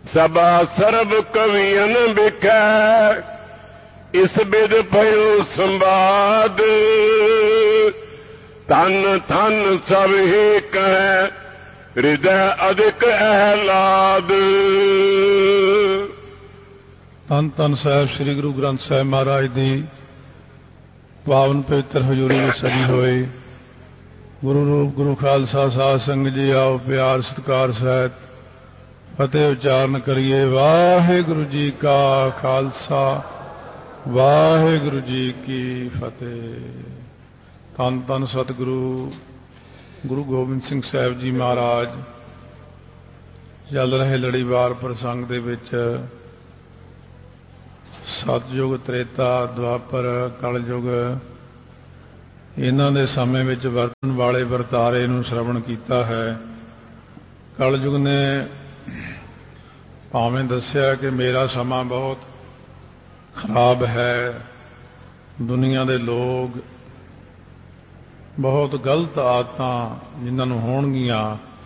सबा SERB कवियन बिखै इस बिद भयो संवाद धन धन सब ही कह हृदय अधिक आहलाद। ਧੰਨ ਧੰਨ ਸਾਹਿਬ ਸ੍ਰੀ ਗੁਰੂ ਗ੍ਰੰਥ ਸਾਹਿਬ ਮਹਾਰਾਜ ਦੀ ਪਾਵਨ ਪਵਿੱਤਰ ਹਜ਼ੂਰੀ ਵਿੱਚ ਸਜੀ ਹੋਏ ਗੁਰੂ ਰੂਪ ਗੁਰੂ ਖਾਲਸਾ ਸਾਧ ਸੰਗਤ ਜੀ ਆਓ ਪਿਆਰ ਸਤਿਕਾਰ ਸਹਿਤ ਫਤਿਹ ਉਚਾਰਨ ਕਰੀਏ। ਵਾਹਿਗੁਰੂ ਜੀ ਕਾ ਖਾਲਸਾ ਵਾਹਿਗੁਰੂ ਜੀ ਕੀ ਫਤਿਹ। ਧੰਨ ਧੰਨ ਸਤਿਗੁਰੂ ਗੁਰੂ ਗੋਬਿੰਦ ਸਿੰਘ ਸਾਹਿਬ ਜੀ ਮਹਾਰਾਜ ਚੱਲ ਰਹੇ ਲੜੀਵਾਰ ਪ੍ਰਸੰਗ ਦੇ ਵਿੱਚ ਸਤਯੁਗ ਤ੍ਰੇਤਾ ਦੁਆਪਰ ਕਲਯੁਗ ਇਹਨਾਂ ਦੇ ਸਮੇਂ ਵਿੱਚ ਵਰਤਣ ਵਾਲੇ ਵਰਤਾਰੇ ਨੂੰ ਸ਼ਰਵਣ ਕੀਤਾ ਹੈ। ਕਲਯੁਗ ਨੇ ਭਾਵੇਂ ਦੱਸਿਆ ਕਿ ਮੇਰਾ ਸਮਾਂ ਬਹੁਤ ਖਰਾਬ ਹੈ, ਦੁਨੀਆ ਦੇ ਲੋਕ ਬਹੁਤ ਗਲਤ ਆਦਤਾਂ ਜਿਨ੍ਹਾਂ ਨੂੰ ਹੋਣਗੀਆਂ,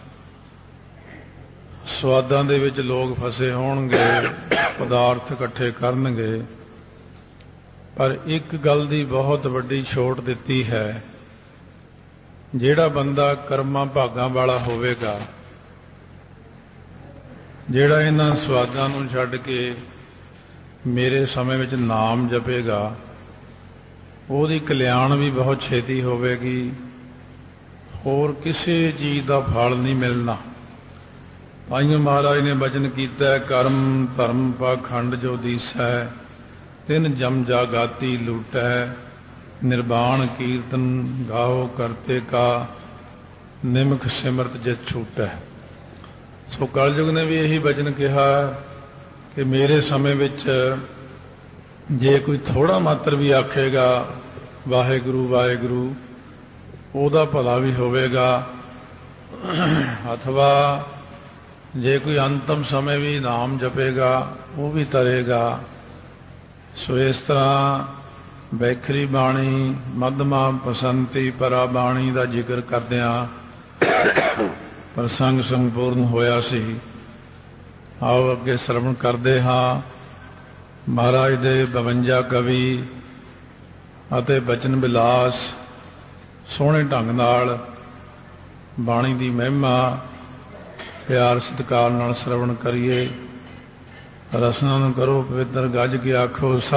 ਸਵਾਦਾਂ ਦੇ ਵਿੱਚ ਲੋਕ ਫਸੇ ਹੋਣਗੇ, ਪਦਾਰਥ ਇਕੱਠੇ ਕਰਨਗੇ, ਪਰ ਇੱਕ ਗੱਲ ਦੀ ਬਹੁਤ ਵੱਡੀ ਛੋਟ ਦਿੱਤੀ ਹੈ। ਜਿਹੜਾ ਬੰਦਾ ਕਰਮਾਂ ਭਾਗਾਂ ਵਾਲਾ ਹੋਵੇਗਾ, ਜਿਹੜਾ ਇਹਨਾਂ ਸਵਾਦਾਂ ਨੂੰ ਛੱਡ ਕੇ ਮੇਰੇ ਸਮੇਂ ਵਿੱਚ ਨਾਮ ਜਪੇਗਾ, ਉਹਦੀ ਕਲਿਆਣ ਵੀ ਬਹੁਤ ਛੇਤੀ ਹੋਵੇਗੀ, ਹੋਰ ਕਿਸੇ ਚੀਜ਼ ਦਾ ਫਲ ਨਹੀਂ ਮਿਲਣਾ। ਭਾਈਓ ਮਹਾਰਾਜ ਨੇ ਬਚਨ ਕੀਤਾ, ਕਰਮ ਧਰਮ ਪਾਖੰਡ ਜੋ ਦੀਸੈ ਤਿਨ ਜਮ ਜਾਗਾਤੀ ਲੂਟੈ ਨਿਰਵਾਣ ਕੀਰਤਨ ਗਾਓ ਕਰਤੇ ਕਾ ਨਿਮਖ ਸਿਮਰਤ ਜਿਤ ਛੂਟੈ। ਸੋ ਕਲਯੁਗ ਨੇ ਵੀ ਇਹੀ ਬਚਨ ਕਿਹਾ ਕਿ ਮੇਰੇ ਸਮੇਂ ਵਿੱਚ ਜੇ ਕੋਈ ਥੋੜਾ ਮਾਤਰ ਵੀ ਆਖੇਗਾ ਵਾਹਿਗੁਰੂ ਵਾਹਿਗੁਰੂ, ਉਹਦਾ ਭਲਾ ਵੀ ਹੋਵੇਗਾ, ਅਥਵਾ ਜੇ ਕੋਈ ਅੰਤਮ ਸਮੇਂ ਵੀ ਨਾਮ ਜਪੇਗਾ ਉਹ ਵੀ ਤਰੇਗਾ। ਸੋ ਇਸ ਤਰ੍ਹਾਂ ਵੈਖਰੀ ਬਾਣੀ ਮੱਧਮਾ ਪਸੰਤੀ ਪਰਾ ਬਾਣੀ ਦਾ ਜ਼ਿਕਰ ਕਰਦਿਆਂ ਪ੍ਰਸੰਗ ਸੰਪੂਰਨ ਹੋਇਆ ਸੀ। ਆਓ ਅੱਗੇ ਸ਼ਰਵਣ ਕਰਦੇ ਹਾਂ ਮਹਾਰਾਜ ਦੇ 52 ਕਵੀ ਅਤੇ ਬਚਨ ਵਿਲਾਸ ਸੋਹਣੇ ਢੰਗ ਨਾਲ ਬਾਣੀ ਦੀ ਮਹਿਮਾ ਪਿਆਰ ਸਤਿਕਾਰ ਨਾਲ ਸ਼ਰਵਣ ਕਰੀਏ। ਰਸਨਾ ਨੂੰ ਕਰੋ ਪਵਿੱਤਰ ਗੱਜ ਕੇ ਆਖੋ